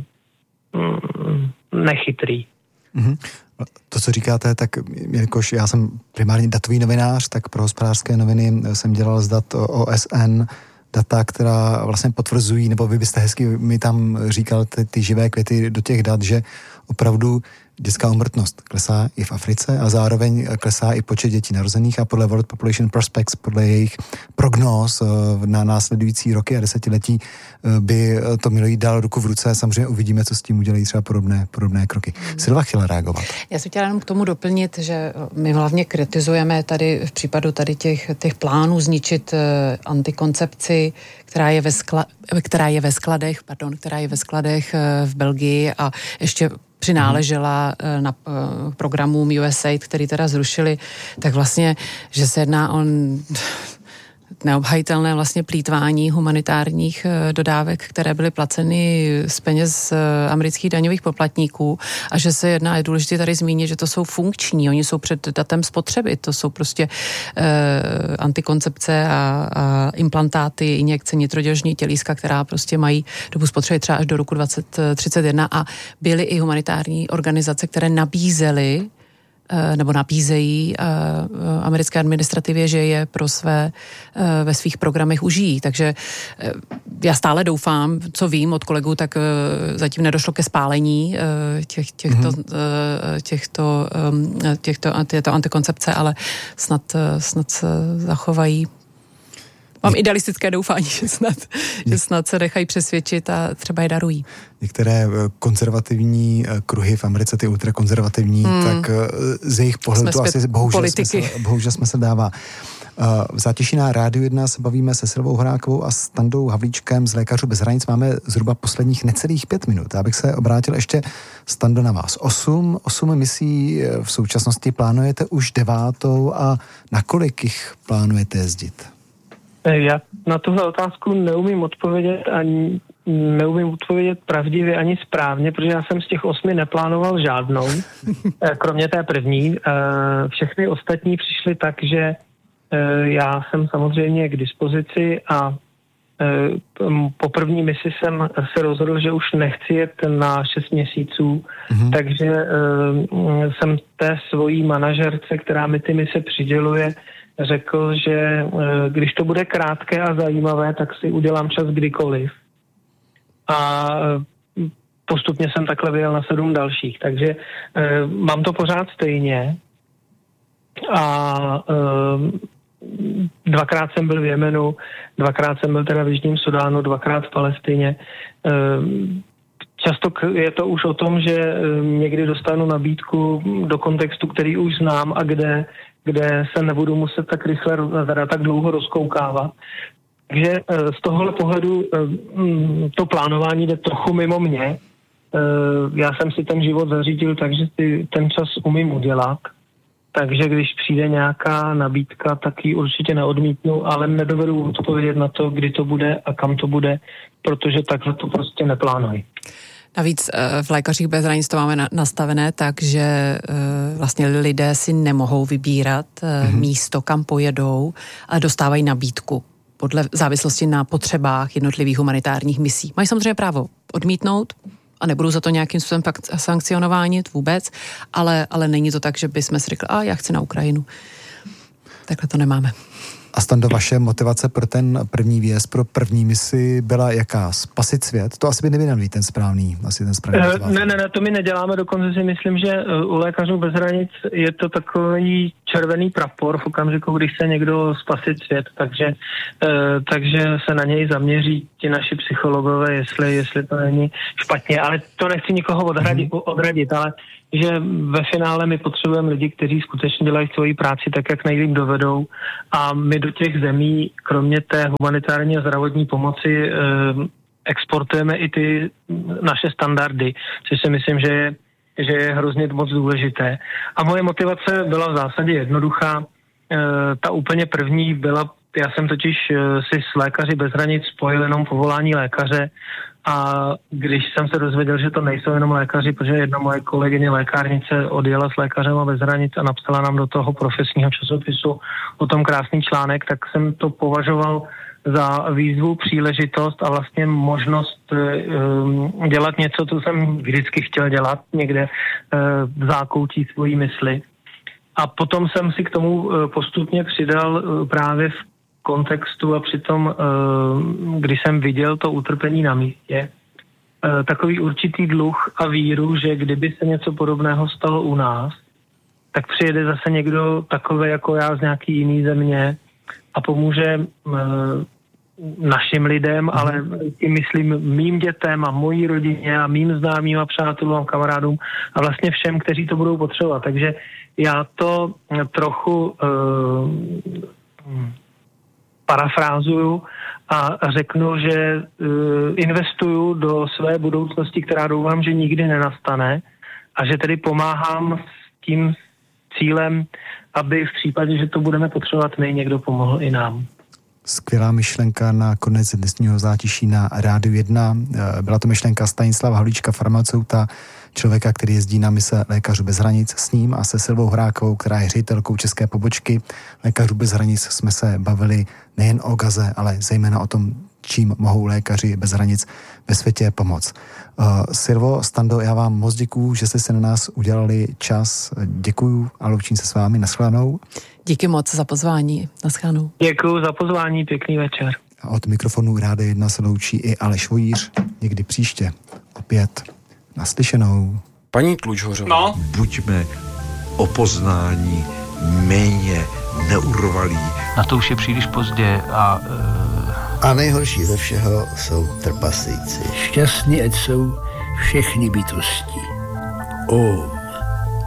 mm, nechytrý. Mm-hmm. To, co říkáte, tak jelikož já jsem primárně datový novinář, tak pro Hospodářské noviny jsem dělal z dat O S N data, která vlastně potvrzují, nebo vy byste hezky mi tam říkal ty, ty živé květy do těch dat, že opravdu dětská úmrtnost klesá i v Africe a zároveň klesá i počet dětí narozených a podle World Population Prospects, podle jejich prognóz na následující roky a desetiletí by to mělo jít dál ruku v ruce. Samozřejmě uvidíme, co s tím udělají třeba podobné, podobné kroky. Hmm. Silva chtěla reagovat. Já jsem chtěla jenom k tomu doplnit, že my hlavně kritizujeme tady v případu tady těch, těch plánů zničit antikoncepci, která je ve, skla, která je ve skladech, pardon, která je ve skladech v Belgii a ještě přináležela na programům U S A I D, který teda zrušili, tak vlastně, že se jedná o neobhajitelné vlastně plýtvání humanitárních dodávek, které byly placeny z peněz amerických daňových poplatníků a že se jedná, je důležité tady zmínit, že to jsou funkční, oni jsou před datem spotřeby, to jsou prostě eh, antikoncepce a, a implantáty, injekce nitroděložní tělíska, která prostě mají dobu spotřeby třeba až do roku dvacet třicet jedna a byly i humanitární organizace, které nabízely nebo nabízejí americké administrativě, že je pro své ve svých programech užijí. Takže já stále doufám, co vím od kolegů, tak zatím nedošlo ke spálení těch, těchto, mm-hmm. těchto, těchto, těchto antikoncepce, ale snad, snad se zachovají. Mám idealistické doufání, že snad, že snad se nechají přesvědčit a třeba je darují. Některé konzervativní kruhy v Americe, ty ultrakonzervativní, hmm. tak z jejich pohledu to asi bohužel smysl, bohužel smysl dává. V Zátěší na Rádiu jedna se bavíme se Silvou Horákovou a Standou Havlíčkem z Lékařů bez hranic. Máme zhruba posledních necelých pět minut. Já bych se obrátil ještě, Stando, na vás. Osm, osm misí v současnosti plánujete už devátou a na kolik jich plánujete jezdit? Já na tuhle otázku neumím odpovědět ani neumím odpovědět pravdivě ani správně, protože já jsem z těch osmi neplánoval žádnou, kromě té první. Všechny ostatní přišly tak, že já jsem samozřejmě k dispozici a po první misi jsem se rozhodl, že už nechci jet na šest měsíců, mm-hmm. takže jsem té svojí manažerce, která mi ty mise přiděluje, řekl, že když to bude krátké a zajímavé, tak si udělám čas kdykoliv. A postupně jsem takhle vyjel na sedm dalších. Takže e, mám to pořád stejně. A e, dvakrát jsem byl v Jemenu, dvakrát jsem byl teda v Jižním Sudánu, dvakrát v Palestině. E, často je to už o tom, že někdy dostanu nabídku do kontextu, který už znám a kde kde se nebudu muset tak rychle, teda tak dlouho rozkoukávat. Takže z tohohle pohledu to plánování jde trochu mimo mě. Já jsem si ten život zařídil tak, že si ten čas umím udělat. Takže když přijde nějaká nabídka, tak ji určitě neodmítnu, ale nedovedu odpovědět na to, kdy to bude a kam to bude, protože takhle to prostě neplánuji. Navíc v Lékařích bez hranic to máme nastavené tak, že vlastně lidé si nemohou vybírat mm-hmm. místo, kam pojedou, ale dostávají nabídku podle závislosti na potřebách jednotlivých humanitárních misí. Mají samozřejmě právo odmítnout a nebudou za to nějakým způsobem sankcionováni vůbec, ale, ale není to tak, že bychom si řekli, a já chci na Ukrajinu. Takhle to nemáme. A Stando, vaše motivace pro ten první výjezd, pro první misi byla jaká? Spasit svět? To asi by nebyl ten správný, asi ten správný motivace. Ne, ne, ne, to my neděláme, dokonce si myslím, že u Lékařů bez hranic je to takový červený prapor v okamžiku, když se někdo spasit svět, takže, takže se na něj zaměří ti naši psychologové, jestli, jestli to není špatně, ale to nechci nikoho odradit, mm. odradit, ale že ve finále my potřebujeme lidi, kteří skutečně dělají svoji práci tak, jak nejlíp dovedou a my do těch zemí, kromě té humanitární a zdravotní pomoci, eh, exportujeme i ty naše standardy, což si myslím, že je, že je hrozně moc důležité. A moje motivace byla v zásadě jednoduchá. Eh, ta úplně první byla, já jsem totiž eh, si s Lékaři bez hranic spojil jenom povolání lékaře. A když jsem se dozvěděl, že to nejsou jenom lékaři, protože jedna moje kolegyně lékárnice odjela s Lékařem a bez hranic a napsala nám do toho profesního časopisu o tom krásný článek, tak jsem to považoval za výzvu, příležitost a vlastně možnost um, dělat něco, co jsem vždycky chtěl dělat někde uh, v zákoutí svojí mysli. A potom jsem si k tomu uh, postupně přidal uh, právě v kontextu a přitom, když jsem viděl to utrpení na místě, takový určitý dluh a víru, že kdyby se něco podobného stalo u nás, tak přijede zase někdo takový jako já z nějaký jiný země a pomůže našim lidem, ale tím myslím mým dětem a mojí rodině a mým známým a přátelům a kamarádům a vlastně všem, kteří to budou potřebovat. Takže já to trochu parafrázuju a řeknu, že uh, investuju do své budoucnosti, která doufám, že nikdy nenastane a že tedy pomáhám s tím cílem, aby v případě, že to budeme potřebovat my, někdo pomohl i nám. Skvělá myšlenka na konec dnesního zátiší na Rádiu jedna. Byla to myšlenka Stanislava Havlíčka, farmaceuta, člověka, který jezdí na mise Lékařů bez hranic. S ním a se Silvou Horákovou, která je ředitelkou české pobočky Lékařů bez hranic, jsme se bavili nejen o Gaze, ale zejména o tom, čím mohou Lékaři bez hranic ve světě pomoct. Uh, Silvo, Stando, já vám moc děkuju, že jste se na nás udělali čas. Děkuju a loučím se s vámi. Naschledanou. Díky moc za pozvání. Naschledanou. Děkuju za pozvání, pěkný večer. A od mikrofonu Rádia jedna se loučí i Aleš Vojíř. Někdy příště. Opět naslyšenou. Paní Tlučhořová. No. Buďme o poznání méně neurvalí. Na to už je příliš pozdě a... Uh... A nejhorší ze všeho jsou trpaslíci. Šťastní ať jsou všechny bytosti. O.